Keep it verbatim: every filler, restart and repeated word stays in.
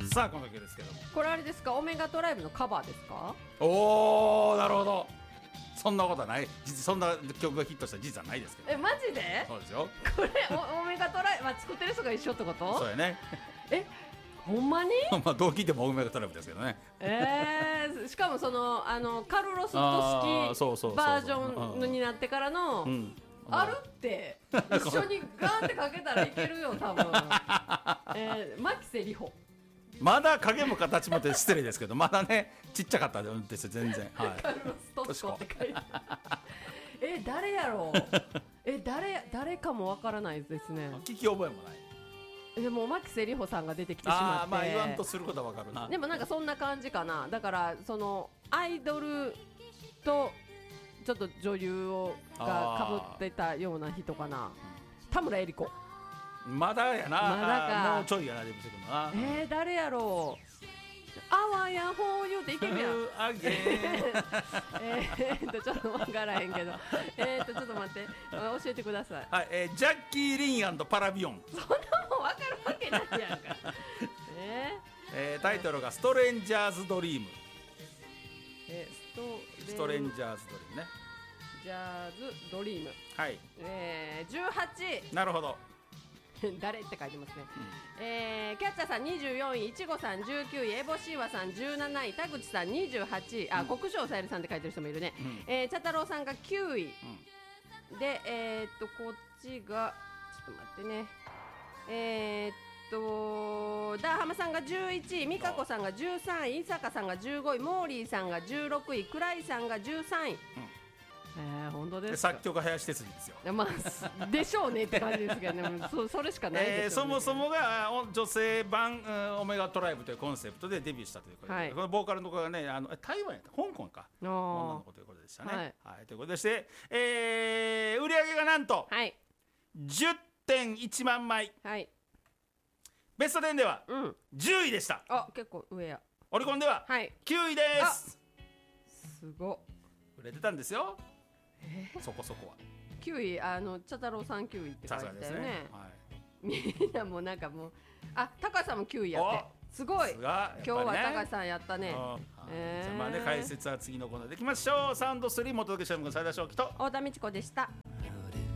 さあこの曲ですけども、 これあれですか、オメガトライブのカバーですか？ おーなるほど。そんなことはない、そんな曲がヒットした事実はないですけど。 えマジで？ そうですよ。 これオメガトライブ、まあ、作ってる人が一緒ってこと？ そうやね。 えほんまに？ まあどう聞いてもオメガトライブですけどね。 えー、しかもそのあのカルロス・トあースそうそうそうそうキバージョンになってからの、 うん、 あるって一緒にガーンってかけたらいけるよ多分。えー、牧瀬里穂。 まだ影も形もって失礼ですけど、まだねちっちゃかったですよ全然。はい。 カルロス・トスコって書いてある。え誰やろう。え誰誰かもわからないですね。 聞き覚えもない。 でも牧瀬里穂さんが出てきてしまって、 あまあ言わんとすることはわかるな。 でもなんかそんな感じかな。だからそのアイドルとちょっと女優をがかぶってたような人かな。田村恵里子。 まだやな。 まだか。 もうちょいやな、でもしてくるな。 えー、誰やろう。あわやほうゆうっていけるやん。 あげえーっとちょっとわからへんけど、えーっとちょっと待って教えてください。 はい、えー、ジャッキー・リン&パラビオン。 そんなもんわかるわけないやんか。えーえー、タイトルがストレンジャーズ・ドリーム。 えー、スストレンジャーズ・ドリームね。 ジャーズドリーム。 はい。 えー、じゅうはち。 なるほど。 誰って書いてますね。うん、えー、キャッチャーさんにじゅうよんい、いちごさんじゅうきゅうい、エボシーワさんじゅうなない、田口さんにじゅうはちい、あ、うん、国生さゆりさんって書いてる人もいるね。うん、えー、茶太郎さんがきゅうい、うん、で、えー、っとこっちがちょっと待ってね。えー、っとダーハマさんがじゅういちい、美香子さんがじゅうさんい、伊坂さんがじゅうごい、モーリーさんがじゅうろくい、倉井さんがじゅうさんい。うん、えー、本当ですか。 作曲林哲司ですよ。 まあ、でしょうねって感じですけどね。そ, それしかないですよね。 えー、そもそもが女性版、うん、オメガトライブというコンセプトでデビューしたということで、はい、このボーカルの子がね、あの台湾やった香港か女の子ということでしたね。はい、はい、ということでして、えー、売り上げがなんと、はい、じゅってんいちまんまい、はい、ベストテンではじゅういでした。 あ、結構上や。 オリコンではきゅういです。 すご売れてたんですよ。 えー、 そこそこはきゅうい、あの茶太郎さんきゅういって書いてたよね。ね、はい、みんなもうなんかもう、あ、高橋さんもきゅういやって、すごい、ね、今日は高橋さんやったね。 えー、じゃあまあね、解説は次のコーナーでいきましょう。サウンドスリー元請けショームの斉田正樹と太田美智子でした。